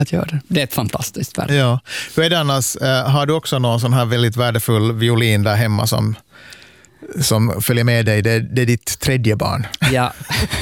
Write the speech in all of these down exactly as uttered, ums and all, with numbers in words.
att göra det. Det är ett fantastiskt verk. Ja. Hur är det annars? Har du också någon sån här väldigt värdefull violin där hemma som, som följer med dig? Det, det är ditt tredje barn. Ja,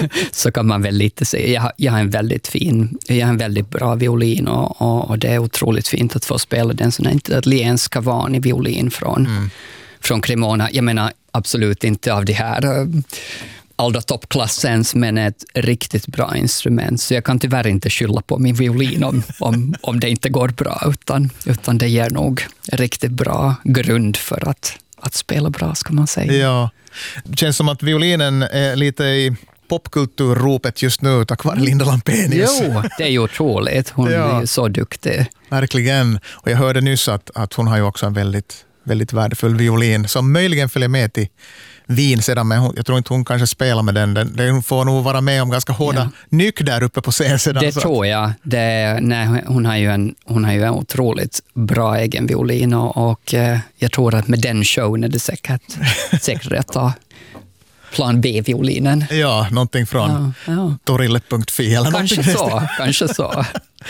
så kan man väl lite säga. Jag har, jag har en väldigt fin, jag har en väldigt bra violin och, och, och det är otroligt fint att få spela den sån här italienska vanlig violin från, mm. från Cremona. Jag menar absolut inte av det här allra toppklassens, men ett riktigt bra instrument. Så jag kan tyvärr inte skylla på min violin om, om, om det inte går bra, utan, utan det ger nog riktigt bra grund för att, att spela bra, ska man säga. Ja, det känns som att violinen är lite i popkulturropet just nu, tack vare Linda Lampenius. Jo, det är ju otroligt. Hon ja. är ju så duktig. Verkligen. Och jag hörde nyss att, att hon har ju också en väldigt, väldigt värdefull violin som möjligen följer med till Wien sedan, men hon, jag tror inte hon kanske spelar med den. den. Den får nog vara med om ganska hårda ja. nyck där uppe på scen sedan. Det tror jag. Det, nej, hon, har ju en, hon har ju en otroligt bra egen violin och, och eh, jag tror att med den showen är det säkert, säkert att ta plan B-violinen. Ja, någonting från ja, ja. torille punkt fi eller kanske så, kanske så.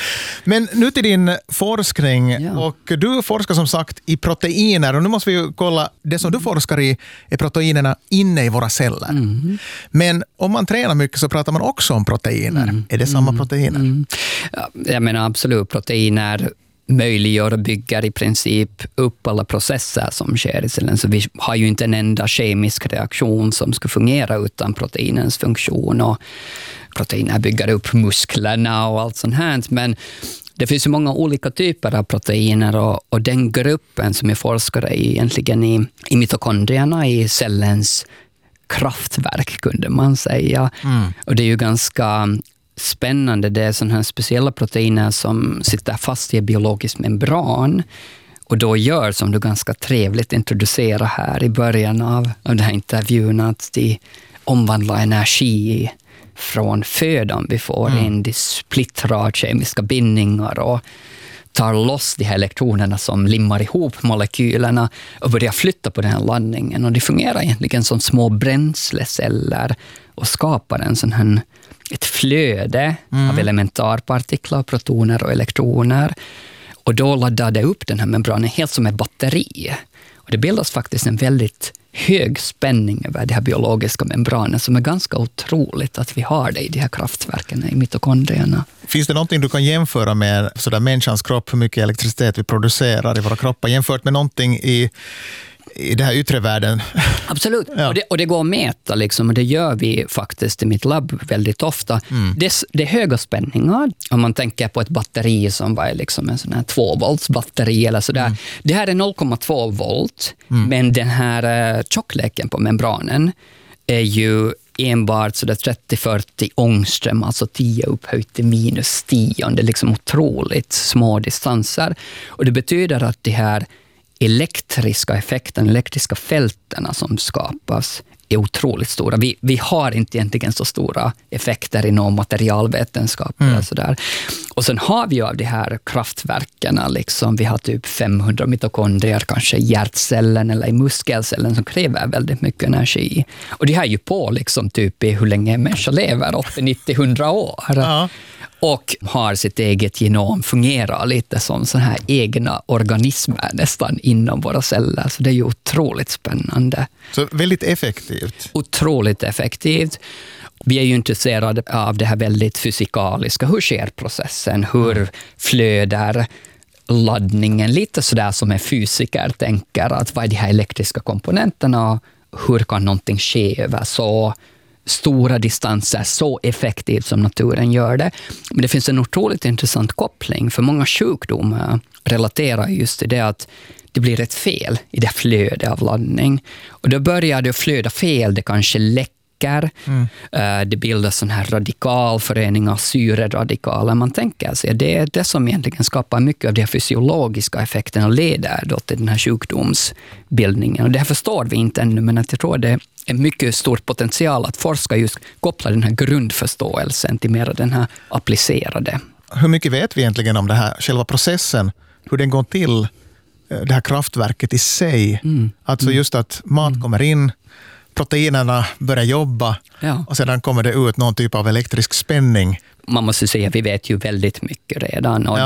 Men nu till din forskning, ja. och du forskar som sagt i proteiner, och nu måste vi ju kolla, det som du forskar i är proteinerna inne i våra celler. Mm. Men om man tränar mycket så pratar man också om proteiner. Mm. Är det samma proteiner? Mm. Ja, jag menar absolut, proteiner möjliggör och bygger i princip upp alla processer som sker i cellen. Så vi har ju inte en enda kemisk reaktion som ska fungera utan proteinens funktion. Och proteiner bygger upp musklerna och allt sånt här. Men det finns ju många olika typer av proteiner och, och den gruppen som är forskare i, egentligen i, i mitokondrierna, i cellens kraftverk kunde man säga. Mm. Och det är ju ganska spännande. Det är sådana här speciella proteiner som sitter fast i en biologisk membran och då gör, som du ganska trevligt introducerar här i början av, av den här intervjun, att de omvandlar energi från födan vi får mm. in, de splittrar kemiska bindningar och tar loss de här elektronerna som limmar ihop molekylerna och börjar flytta på den här laddningen, och det fungerar egentligen som små bränsleceller och skapar en sån här ett flöde mm. av elementarpartiklar, protoner och elektroner. Och då laddar det upp den här membranen helt som ett batteri. Och det bildas faktiskt en väldigt hög spänning över de här biologiska membranen som är ganska otroligt att vi har det i de här kraftverken i mitokondrierna. Finns det någonting du kan jämföra med sådär människans kropp, hur mycket elektricitet vi producerar i våra kroppar, jämfört med någonting i i den här yttre världen? Absolut, ja. och, det, och det går att mäta liksom, och det gör vi faktiskt i mitt labb väldigt ofta. Mm. Det, det är höga spänningar, om man tänker på ett batteri som var liksom en sån här två volts batteri eller sådär. Mm. Det här är noll komma två volt, mm. men den här uh, tjockleken på membranen är ju enbart så där trettio till fyrtio ångström, alltså tio upphöjt till minus tio. Det är liksom otroligt små distanser. Och det betyder att det här elektriska effekten, elektriska fälten som skapas är otroligt stora. Vi, vi har inte egentligen så stora effekter inom materialvetenskap. Mm. Eller sådär. Och sen har vi ju av de här kraftverken, liksom, vi har typ femhundra mitokondrier, kanske i hjärtcellen eller i muskelcellen som kräver väldigt mycket energi. Och det här är ju på liksom, typ i hur länge en människa lever, åttio, nittio, hundra år. Ja. Och har sitt eget genom, fungerar lite som såna här egna organismer nästan inom våra celler. Så det är ju otroligt spännande. Så väldigt effektivt. Otroligt effektivt. Vi är ju intresserade av det här väldigt fysikaliska. Hur sker processen? Hur flödar laddningen? Lite sådär som en fysiker tänker. Att vad är de här elektriska komponenterna? Hur kan någonting ske över så stora distanser så effektivt som naturen gör det? Men det finns en otroligt intressant koppling, för många sjukdomar relaterar just till det att det blir ett fel i det flödet av laddning. Och då börjar det flöda fel, det kanske läcker, mm. det bildas sån här radikalföreningar, syreradikaler. Man tänker sig det är det som egentligen skapar mycket av de fysiologiska effekterna och leder då till den här sjukdomsbildningen. Och det här förstår vi inte ännu, men att jag tror det är mycket stor potential att forska just koppla den här grundförståelsen till mer den här applicerade. Hur mycket vet vi egentligen om det här, själva processen, hur den går till, det här kraftverket i sig? Mm. Alltså just att mat mm. kommer in, proteinerna börjar jobba, ja. Och sedan kommer det ut någon typ av elektrisk spänning. Man måste säga att vi vet ju väldigt mycket redan. Och, ja.